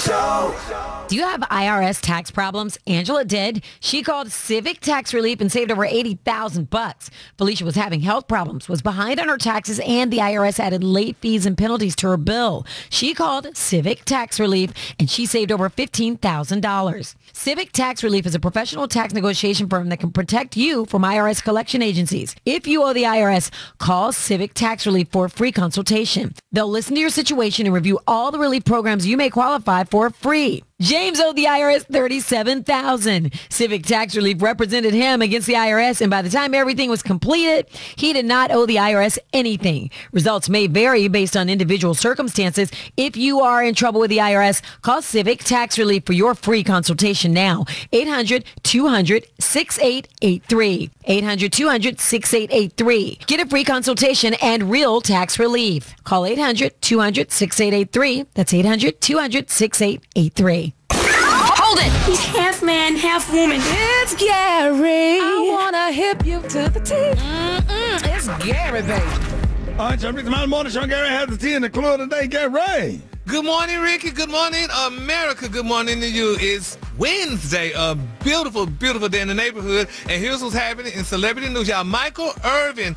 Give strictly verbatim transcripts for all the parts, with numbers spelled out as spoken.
Show. Do you have I R S tax problems? Angela did. She called Civic Tax Relief and saved over eighty thousand bucks. Felicia was having health problems, was behind on her taxes, and the I R S added late fees and penalties to her bill. She called Civic Tax Relief, and she saved over fifteen thousand dollars. Civic Tax Relief is a professional tax negotiation firm that can protect you from I R S collection agencies. If you owe the I R S, call Civic Tax Relief for a free consultation. They'll listen to your situation and review all the relief programs you may qualify for free. James owed the I R S thirty-seven thousand dollars. Civic Tax Relief represented him against the I R S, and by the time everything was completed, he did not owe the I R S anything. Results may vary based on individual circumstances. If you are in trouble with the I R S, call Civic Tax Relief for your free consultation now. eight hundred, two hundred, sixty-eight eighty-three. eight hundred, two hundred, sixty-eight eighty-three. Get a free consultation and real tax relief. Call eight hundred, two hundred, sixty-eight eighty-three. That's eight hundred, two hundred, sixty-eight eighty-three. Hold it! He's half man, half woman. It's Gary. I wanna hip you to the T. Mm-mm, it's Gary, baby. All right, y'all. It's my morning show. Gary has the tea in the club today. Gary. Good morning, Ricky. Good morning, America. Good morning to you. It's Wednesday, a beautiful, beautiful day in the neighborhood. And here's what's happening in celebrity news, y'all. Michael Irvin,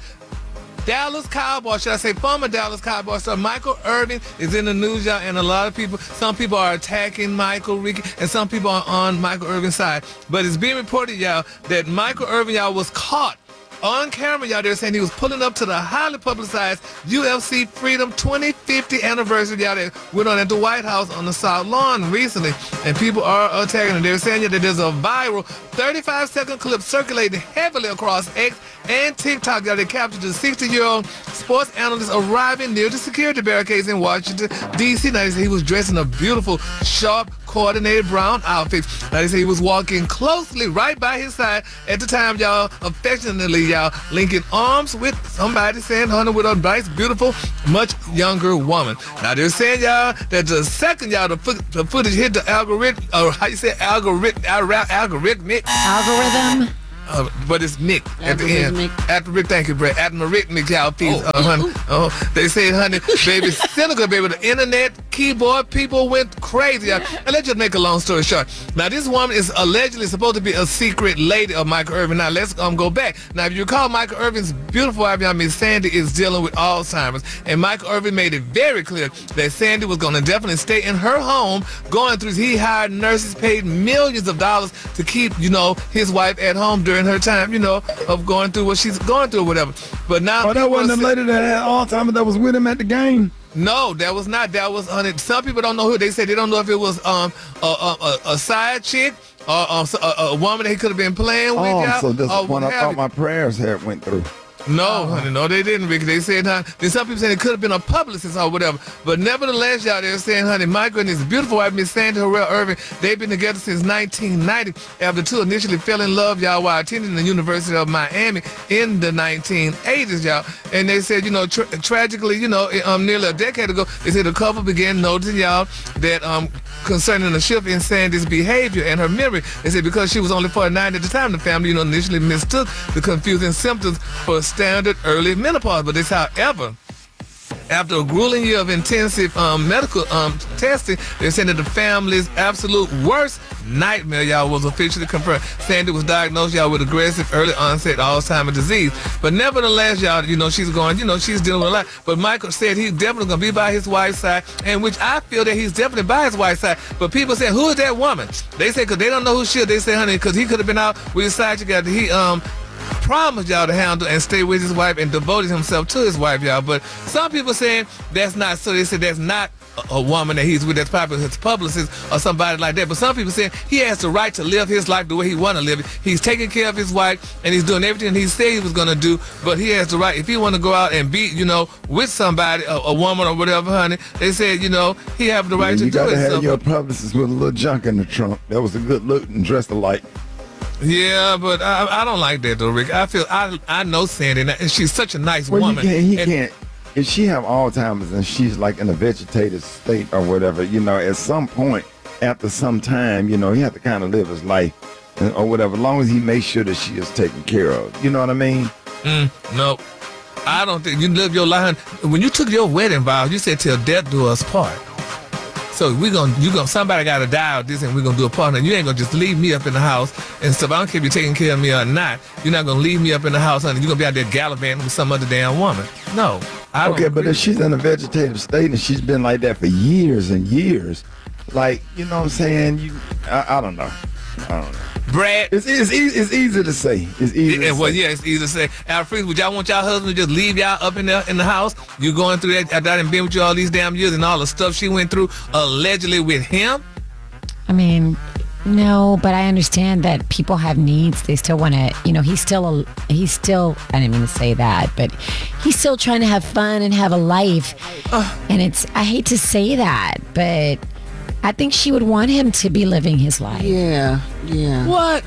Dallas Cowboy, should I say former Dallas Cowboy star Michael Irvin is in the news, y'all, and a lot of people, some people are attacking Michael, Ricky, and some people are on Michael Irvin's side. But it's being reported, y'all, that Michael Irvin, y'all, was caught on camera, y'all. They're saying he was pulling up to the highly publicized U F C Freedom twenty fifty anniversary, y'all, that went on at the White House on the South Lawn recently, and people are attacking him. They're saying that there's a viral thirty-five second clip circulating heavily across X and TikTok, y'all, that captured the sixty-year-old sports analyst arriving near the security barricades in Washington, D C Now, they say he was dressed in a beautiful, sharp, coordinated brown outfit. Now, they say he was walking closely right by his side at the time, y'all, affectionately, y'all, linking arms with somebody, saying, honey, with a nice, beautiful, much younger woman. Now, they're saying, y'all, that the second, y'all, the, foot, the footage hit the algorithm, or how you say algorithm, algorithmic. Algorithm. Uh, but it's Nick at the end. After Rick, thank you, Brett. After Rick, y'all, piece, oh, uh, honey. Oh, they say, honey, baby, cynical, baby. The internet, keyboard, people went crazy. Y'all. And let's just make a long story short. Now, this woman is allegedly supposed to be a secret lady of Michael Irvin. Now, let's um go back. Now, if you recall, Michael Irvin's beautiful wife, y'all, Miss Sandy, is dealing with Alzheimer's. And Michael Irvin made it very clear that Sandy was going to definitely stay in her home going through. He hired nurses, paid millions of dollars to keep, you know, his wife at home during her time, you know, of going through what she's going through or whatever. But now... Oh, that wasn't the lady that had Alzheimer's that was with him at the game? No, that was not. That was on it. Some people don't know who. They say they don't know if it was um a, a, a side chick or um, a, a woman that he could have been playing with. Oh, y'all, so this or is one I thought my prayers had went through. No, honey, no, they didn't, Ricky. They said, honey, then some people said it could have been a publicist or whatever. But nevertheless, y'all, they're saying, honey, Michael and his beautiful wife, Miss Sandy Harrell Irvin, they've been together since nineteen ninety. After the two initially fell in love, y'all, while attending the University of Miami in the nineteen eighties, y'all. And they said, you know, tra- tragically, you know, um, nearly a decade ago, they said the couple began noticing, y'all, that um, concerning a shift in Sandy's behavior and her memory. They said because she was only forty-nine at the time, the family, you know, initially mistook the confusing symptoms for standard early menopause. But this, however, after a grueling year of intensive um, medical um, testing, they're saying that the family's absolute worst nightmare, y'all, was officially confirmed. Sandy was diagnosed, y'all, with aggressive early onset Alzheimer's disease. But nevertheless, y'all, you know, she's going, you know, she's dealing with a lot. But Michael said he's definitely going to be by his wife's side, and which I feel that he's definitely by his wife's side. But people say, who is that woman? They say, because they don't know who she is. They say, honey, because he could have been out with his side chick after he, um, promised y'all to handle and stay with his wife and devoted himself to his wife, y'all. But some people saying that's not so. They said that's not a, a woman that he's with, that's probably his publicist or somebody like that. But some people saying he has the right to live his life the way he want to live it. He's taking care of his wife and he's doing everything he said he was going to do, but he has the right, if he want to go out and be, you know, with somebody, a, a woman or whatever, honey, they said, you know, he have the right Man, to you do gotta it. have So, your publicist with a little junk in the trunk. That was a good look and dressed alike. yeah, but I, I don't like that though, Rick. I feel I I know Sandy, and she's such a nice Well, woman. you can't, he and, can't. If she have Alzheimer's and she's like in a vegetative state or whatever, you know, at some point, after some time, you know, he have to kind of live his life and, or whatever, as long as he makes sure that she is taken care of. You know what I mean? Mm, no, I don't think you live your life. When you took your wedding vows, you said till death do us part. So we gonna you gonna somebody gotta die out this, and we're gonna do a partner. You ain't gonna just leave me up in the house and stuff. I don't care if you're taking care of me or not. You're not gonna leave me up in the house, honey. You're gonna be out there gallivanting with some other damn woman. No. I don't Okay, but agree. if she's in a vegetative state and she's been like that for years and years, like, you know what I'm saying? You, I, I don't know. I don't know. Brad. It's, it's, easy, it's easy to say. It's easy Yeah, to well, say. yeah, it's easy to say. Alfred, would y'all want y'all husband to just leave y'all up in the in the house? You going through that? I done been with you all these damn years and all the stuff she went through allegedly with him. I mean, no, but I understand that people have needs. They still want to, you know, he's still, a, he's still, I didn't mean to say that, but he's still trying to have fun and have a life. And it's, I hate to say that, but I think she would want him to be living his life. Yeah, yeah. What?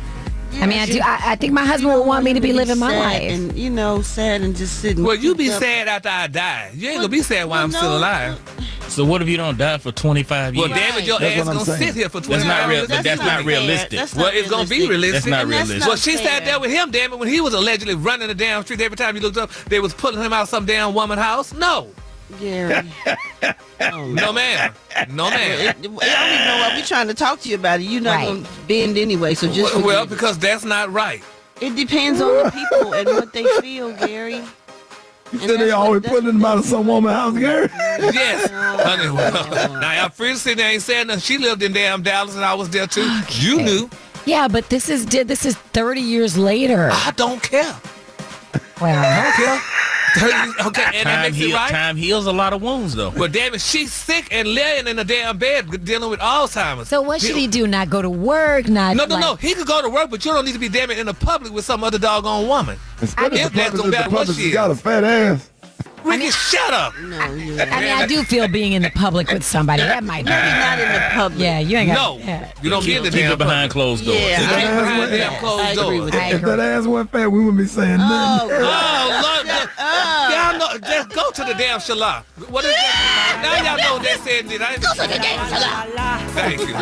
I mean, I do. I, I think my husband would want me to be living my sad life. and you know, sad and just sitting. Well, you be cooped up. sad after I die. You ain't gonna be sad while well, I'm no. still alive. So what if you don't die for twenty-five years? Well, damn it, your That's ass what I'm gonna saying. sit here for That's twenty-five not real. years. But that's not fair. realistic. That's Well, not it's gonna be realistic. realistic. That's not And that's realistic. not Well, she sat fair. there with him, damn it, when he was allegedly running the damn street. Every time you looked up, they was pulling him out some damn woman house. No, Gary. Oh, no, ma'am, no, ma'am. It, I don't even know why we trying to talk to you about it. You're not Right. gonna bend anyway, so just Well, well, forget it. because that's not right. It depends on the people and what they feel, Gary. You And said they that's always what- that's putting them out of some woman's house, Gary. Yes, honey. Well, now, I'm free sitting there ain't saying nothing. She lived in damn Dallas, and I was there too. You knew. Yeah, but this is did this is thirty years later. I don't care. Well, I don't care. thirty, okay, and that Time, makes it heal, right. time heals a lot of wounds, though. But damn it, she's sick and laying in a damn bed dealing with Alzheimer's. so what should he do? Not go to work? Not No, no, like, no. He could go to work, but you don't need to be damn it in the public with some other doggone woman. Instead If of the that's gonna publicist, matter the what publicist she is. got a fat ass. Ricky, shut up. No, yeah. I mean, I do feel being in the public with somebody that might be. Maybe not in the public. Yeah, you ain't got. No, Yeah. you don't be in the Keep damn it behind public. closed doors. Yeah, You I can't agree behind with damn that. closed I agree doors. with I that. If that ass wasn't fat, we wouldn't be saying Oh, nothing. God. Oh, Lord, look, y'all know, just go to the damn Shala. What is that? Now y'all know what they said. Did I? Go to the damn Shala. Thank you.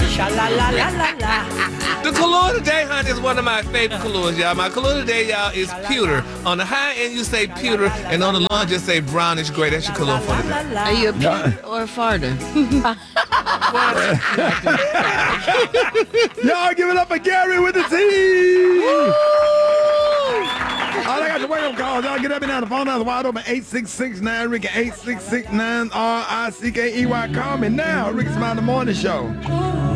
The color today, honey, is one of my favorite colors, y'all. My color today, y'all, is pewter. On the high end, you say pewter, and on the low end, just say brownish gray. That's your color for today. Are you a pig or a farter? Y'all give it up for Gary with the T. All I got to wait on calls. Y'all get up and down. The phone lines wide open. eight six six nine Ricky. eight six six nine R I C K E Y. Call me now. Ricky Smiley Morning Show.